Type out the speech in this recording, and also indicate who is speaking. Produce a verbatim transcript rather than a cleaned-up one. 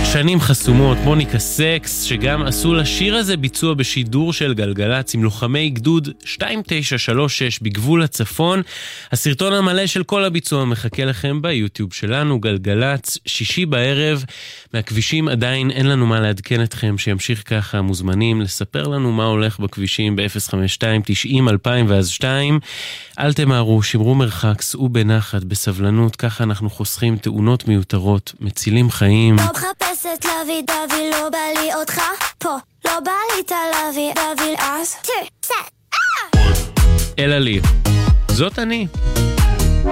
Speaker 1: שנים חסומות, מוניקה סקס, שגם עשו לשיר הזה ביצוע בשידור של גלגלץ עם לוחמי גדוד שתיים תשע שלוש שש בגבול הצפון. הסרטון המלא של כל הביצוע מחכה לכם ביוטיוב שלנו, גלגלץ, שישי בערב. מהכבישים עדיין אין לנו מה לעדכן אתכם, שימשיך ככה, מוזמנים לספר לנו מה הולך בכבישים ב-אפס חמש שתיים תשעים אלפיים ואז שתיים. אל תמהרו, שמרו מרחק, סעו בנחת, בסבלנות, ככה אנחנו חוסכים תאונות מיותרות, מצילים חיים.
Speaker 2: לא מחפשת להביא דבי, לא בא לי אותך פה, לא בא לי תלוי דבי אז, two, set,
Speaker 1: אלא לי, זאת אני.